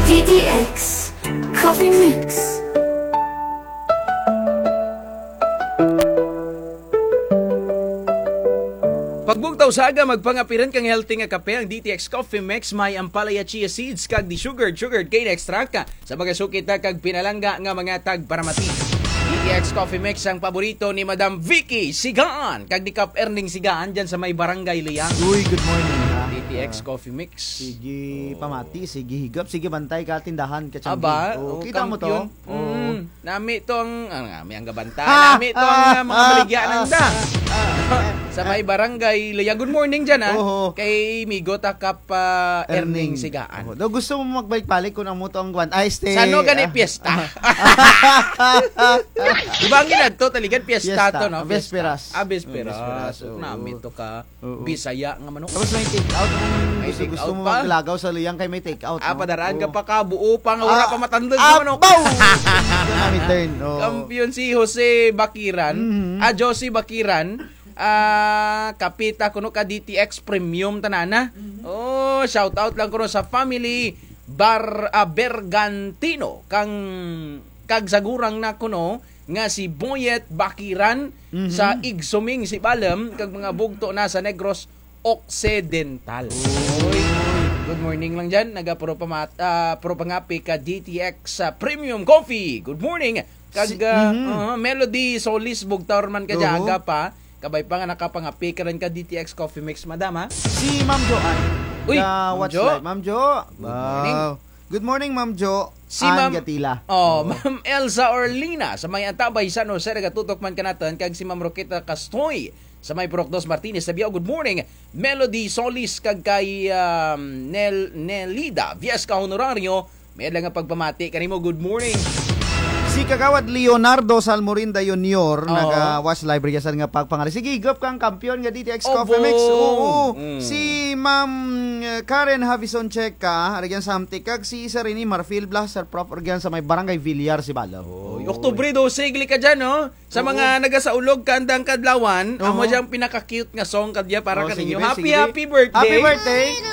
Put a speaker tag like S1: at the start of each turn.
S1: DTX Coffee Mix.
S2: Pagbugtaw sa aga magpangapiran kang healthy nga kape ang DTX Coffee Mix may ampalaya chia seeds kag di sugared cane extract ka sa mga sukit kag pinalangga nga mga tag para mati. DTX Coffee Mix ang paborito ni Madam Vicky Sigaan kag di Kap Erning Sigaan dyan sa may Barangay Liang.
S3: Uy, good morning ha.
S2: DTX Coffee Mix.
S3: Sige pamati, sige higap, sige bantay ka tindahan ka tiyanggi.
S2: Aba,
S3: kita mo to?
S2: Nami tong nami ang gabanta, nami tong mga baligya ng da. Sa may Barangay Liang. Good morning dyan ha. Kay Migo Takap Erning Sigaan.
S3: Do gusto mo magbalik-balik kung ang mo tong kwan. Ay, stay.
S2: Sano gani piyesta? Diba ang ginadto taligan piyesta to no?
S3: Vesperas.
S2: Vesperas. Nami to ka Bisaya nga manok.
S3: Tapos may take out
S2: May take
S3: gusto
S2: out
S3: mo
S2: pa?
S3: maglagaw sa Liang kay may take out.
S2: Padaraan ka pa ka buo pa nga wala pa matandog nga manok.
S3: Kami turn.
S2: Kampiyon si Jose Bakiran, Josie Bakiran, kapita kuno ka DTX Premium tanana. Oh, shout out lang kuno sa family Bergantino kag sagurang na kuno nga si Boyet Bakiran sa Igsuming si Balam kag mga bugto na sa Negros Occidental. Oy, good morning lang dyan. Pro pangapi ka DTX Premium Coffee. Good morning. Kag Melody Solis Bugtaurman ka jaga pa. Kabay pa nga nakapangapi ka rin ka DTX Coffee Mix, madam ha?
S3: Si Ma'am Joanne.
S2: Uy,
S3: Ma'am Jo. Ma'am Jo.
S2: Good morning.
S3: Good morning, Ma'am Jo.
S2: Si Ma'am
S3: Gatila.
S2: Ma'am Elsa Orlina sa may Antabay San Jose nagatutok man kanatan kag si Ma'am Roqueta Castoy sa may Procdos Martinez sa Biao. Good morning. Melody Solis kag kay Nelida Viesca Honorario. May lang nga pagpamati kanimo. Good morning.
S3: Si Kagawad Leonardo Salmorinda Jr. Naga-watch library yasan nga pagpangali. Sige, gap kang kampiyon nga DTX Coffee Mix. Oo. Si Ma'am Karen Havison Checa, arigyan sa Hamtik, kag si isa rin ni Marfil Blaser Prof. Arigyan sa may Barangay Villar si Balaw.
S2: Oktubre 12, sigli ka dyan, no? Sa mga nagasaulog kandang kadlawan, amo diyang pinaka-cute nga song kadya para kaninyo. Happy birthday!
S3: Happy birthday!